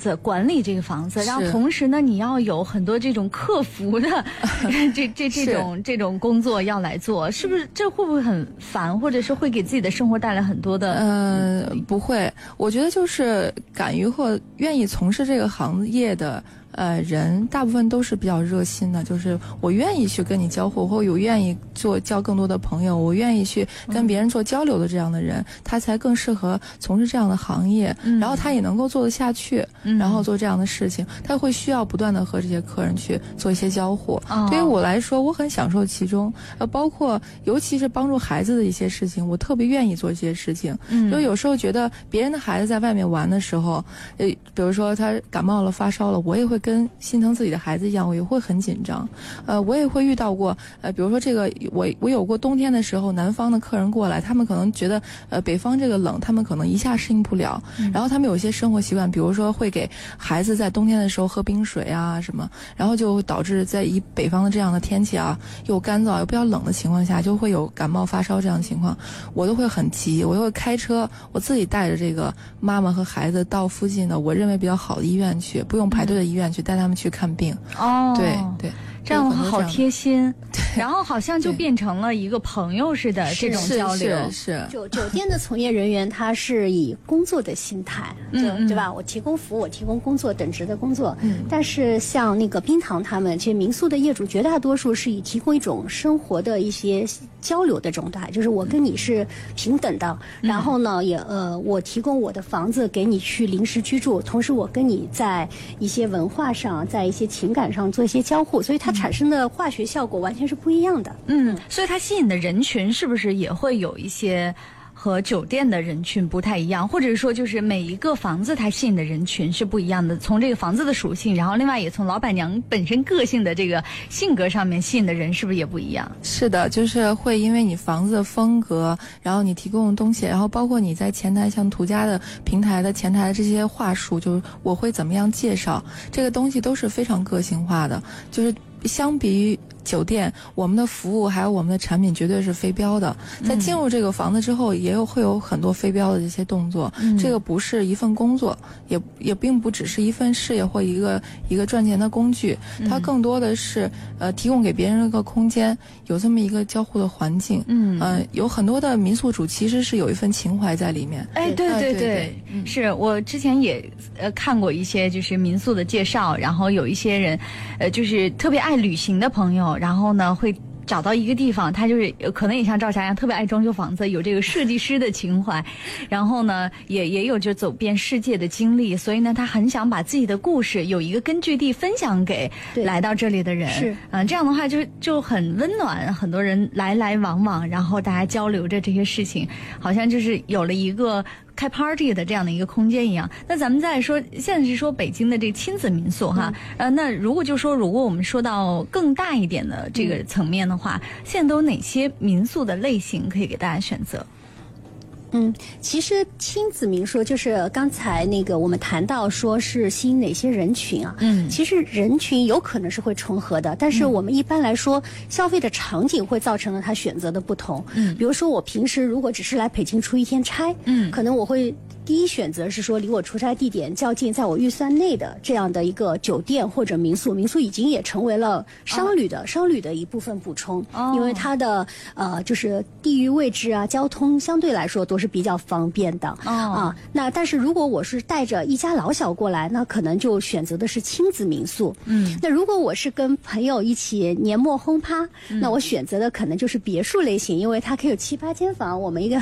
子，管理这个房子，然后同时呢，你要有很多这种客服的这种工作要来做，是不是？这会不会很烦，或者是会给自己的生活带来很多的？ 不会，我觉得就是敢于或愿意从事这个行业的。人大部分都是比较热心的，就是我愿意去跟你交互，或我愿意交更多的朋友，我愿意去跟别人做交流的这样的人，他才更适合从事这样的行业，然后他也能够做得下去，然后做这样的事情，他会需要不断的和这些客人去做一些交互。对于我来说，我很享受其中，包括尤其是帮助孩子的一些事情，我特别愿意做这些事情。就有时候觉得别人的孩子在外面玩的时候，比如说他感冒了发烧了，我也会跟心疼自己的孩子一样，我也会很紧张。我也会遇到过，比如说这个我有过冬天的时候，南方的客人过来，他们可能觉得北方这个冷，他们可能一下适应不了，然后他们有一些生活习惯，比如说会给孩子在冬天的时候喝冰水啊什么，然后就导致在北方的这样的天气啊，又干燥又比较冷的情况下，就会有感冒发烧这样的情况，我都会很急，我会开车，我自己带着这个妈妈和孩子到附近的我认为比较好的医院去，不用排队的医院去带他们去看病。对， 这样的话好贴心，然后好像就变成了一个朋友似的这种交流。 是酒店的从业人员，他是以工作的心态，对吧？我提供服务，我提供工作，等值的工作。但是像那个冰堂他们，其实民宿的业主绝大多数是以提供一种生活的一些交流的状态，就是我跟你是平等的，然后呢，我提供我的房子给你去临时居住，同时我跟你在一些文化上，在一些情感上做一些交互，所以它产生的化学效果完全是不一样的。 所以它吸引的人群是不是也会有一些和酒店的人群不太一样，或者说就是每一个房子它吸引的人群是不一样的，从这个房子的属性，然后另外也从老板娘本身个性的这个性格上面吸引的人是不是也不一样？ 是的，就是会因为你房子的风格，然后你提供的东西，然后包括你在前台像途家的平台的前台的这些话术，就是我会怎么样介绍这个东西都是非常个性化的，就是相比于酒店，我们的服务还有我们的产品绝对是非标的。在进入这个房子之后，会有很多非标的这些动作。这个不是一份工作，也并不只是一份事业或一个赚钱的工具，它更多的是提供给别人一个空间，有这么一个交互的环境。有很多的民宿主其实是有一份情怀在里面。 对，是我之前也看过一些就是民宿的介绍，然后有一些人就是特别爱旅行的朋友。然后呢，会找到一个地方，他就是可能也像赵霞一样特别爱装修房子，有这个设计师的情怀，然后呢也有就走遍世界的经历，所以呢他很想把自己的故事有一个根据地分享给来到这里的人。 是这样的话就很温暖，很多人来来往往，然后大家交流着这些事情，好像就是有了一个开 party 的这样的一个空间一样。那咱们再说，现在是说北京的这个亲子民宿哈，那如果我们说到更大一点的这个层面的话，现在都有哪些民宿的类型可以给大家选择？ 其实亲子民宿就是刚才那个我们谈到说是吸引哪些人群啊？其实人群有可能是会重合的，但是我们一般来说，消费的场景会造成了他选择的不同。比如说我平时如果只是来北京出一天差，可能我会第一选择是说离我出差地点较近，在我预算内的这样的一个酒店或者民宿。民宿已经也成为了商旅的一部分补充，因为它的就是地域位置啊、交通相对来说都是比较方便的那但是如果我是带着一家老小过来，那可能就选择的是亲子民宿。那如果我是跟朋友一起年末轰趴，那我选择的可能就是别墅类型，因为它可以有7-8间房，我们一个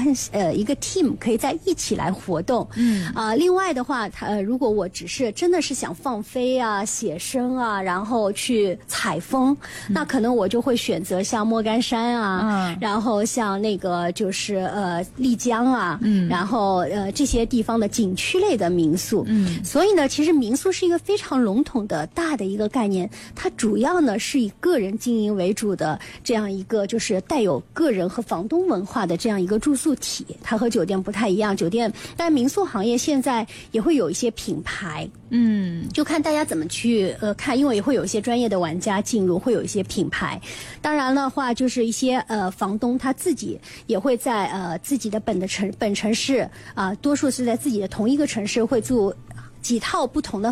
team可以在一起来活动。另外的话，如果我只是真的是想放飞啊、写生啊，然后去采风，那可能我就会选择像莫干山啊，然后像那个就是丽江啊，然后这些地方的景区类的民宿。所以呢，其实民宿是一个非常笼统的大的一个概念，它主要呢是以个人经营为主的这样一个就是带有个人和房东文化的这样一个住宿体。它和酒店不太一样，但民宿行业现在也会有一些品牌，就看大家怎么去看，因为也会有一些专业的玩家进入，会有一些品牌。当然的话，就是一些房东他自己也会在自己的本城市多数是在自己的同一个城市会住几套不同的